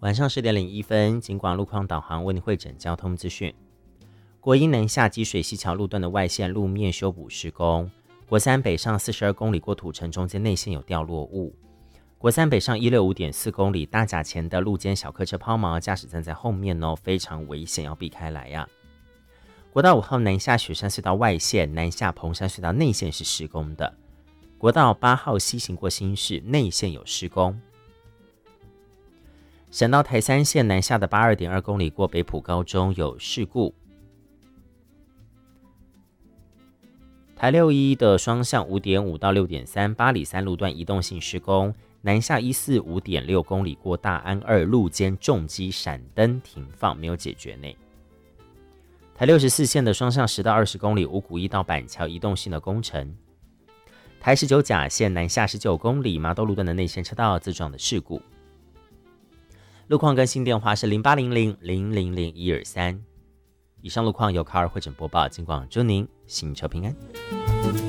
晚上10点01分，警广路况导航为您汇整交通资讯。国一南下积水溪桥路段的外线路面修补施工，国三北上42公里过土城中间内线有掉落物。国三北上165.4公里大甲前的路肩小客车抛锚，驾驶站在后面非常危险，要避开来呀。国道5号南下雪山隧道外线、南下蓬山隧道内线是施工的。国道8号西行过新市内线有施工。省道台3线南下的82.2公里过北埔高中有事故。台61的双向5.5到6.3八里3路段移动性施工，南下145.6公里过大安2路肩重机闪灯停放没有解决内。台64线的双向10到20公里五股一到板桥移动性的工程。台19甲线南下19公里麻豆路段的内线车道自撞的事故。路况更新电话是0800000123。以上路况由卡尔汇整播报，警广祝您行车平安。